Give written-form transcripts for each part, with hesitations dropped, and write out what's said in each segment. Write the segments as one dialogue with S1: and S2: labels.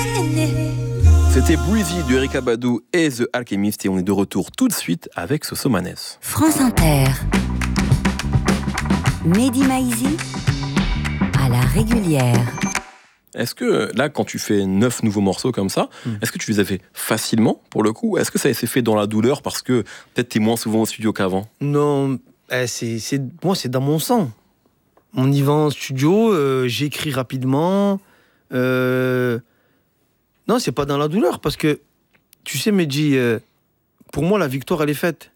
S1: C'était Breezy de Erykah Badu et The Alchemist et on est de retour tout de suite avec Sosomanes.
S2: France Inter. Mehdi Maizi à la régulière.
S1: Est-ce que là, quand tu fais 9 nouveaux morceaux comme ça, est-ce que tu les as fait facilement pour le coup? Est-ce que ça s'est fait dans la douleur parce que peut-être t'es moins souvent au studio qu'avant?
S3: Non, moi c'est dans mon sang. On y va en studio, j'écris rapidement. Non, c'est pas dans la douleur parce que, tu sais, Mehdi, pour moi la victoire elle est faite.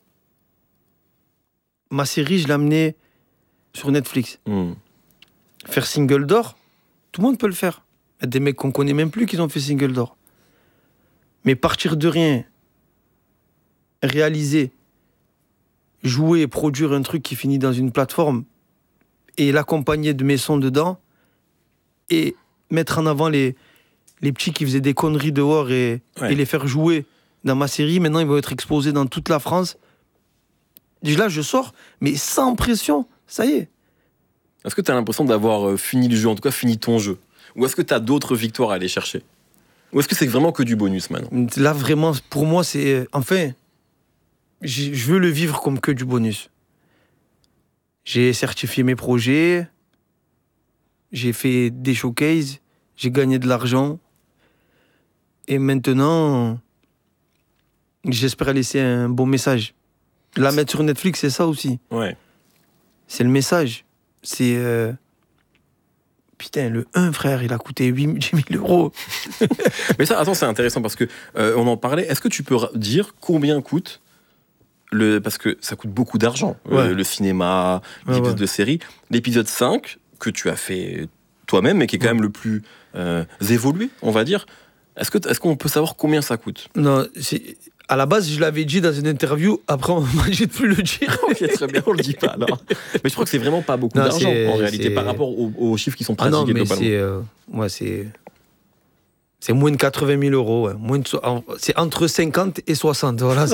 S3: Ma série, je l'ai amenée sur Netflix. Faire single d'or, tout le monde peut le faire. Il y a des mecs qu'on connaît même plus qui ont fait single d'or. Mais partir de rien, réaliser, jouer, produire un truc qui finit dans une plateforme et l'accompagner de mes sons dedans et mettre en avant les petits qui faisaient des conneries dehors et les faire jouer dans ma série, maintenant ils vont être exposés dans toute la France. Là, je sors, mais sans pression, ça y est.
S1: Est-ce que tu as l'impression d'avoir fini le jeu, en tout cas fini ton jeu? Ou est-ce que tu as d'autres victoires à aller chercher? Ou est-ce que c'est vraiment que du bonus maintenant?
S3: Là, vraiment, pour moi, c'est... Enfin, je veux le vivre comme que du bonus. J'ai certifié mes projets, j'ai fait des showcases, j'ai gagné de l'argent. Et maintenant, j'espère laisser un bon message. La mettre sur Netflix, c'est ça aussi.
S1: Ouais.
S3: C'est le message. C'est... Putain, le 1, frère, il a coûté 10 000 euros.
S1: Mais ça, attends, c'est intéressant parce que on en parlait. Est-ce que tu peux dire combien coûte parce que ça coûte beaucoup d'argent, le cinéma, les épisodes de série. L'épisode 5, que tu as fait toi-même, mais qui est quand même le plus évolué, on va dire. Est-ce qu'on peut savoir combien ça coûte?
S3: Non, à la base, je l'avais dit dans une interview. Après, on m'a dit de plus le dire.
S1: Ok, très bien, on le dit pas alors. Mais je crois que c'est vraiment pas beaucoup d'argent en réalité par rapport aux chiffres qui sont pratiqués globalement.
S3: C'est moins de 80 000 euros. Ouais. C'est entre 50 et 60. Voilà,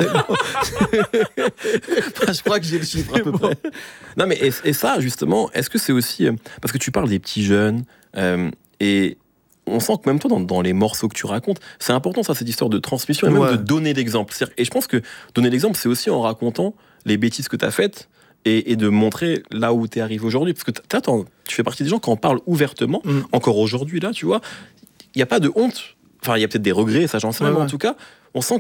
S1: je crois que j'ai le chiffre à peu près. Non, mais et ça, justement, est-ce que c'est aussi... parce que tu parles des petits jeunes, et on sent que même toi, dans les morceaux que tu racontes, c'est important, ça, cette histoire de transmission, et même de donner l'exemple. Et je pense que donner l'exemple, c'est aussi en racontant les bêtises que tu as faites, et de montrer là où tu es arrivé aujourd'hui. Parce que tu fais partie des gens qui en parlent ouvertement, encore aujourd'hui, là, tu vois. Il n'y a pas de honte. Enfin, il y a peut-être des regrets, ça j'en sais rien, mais en tout cas, on sent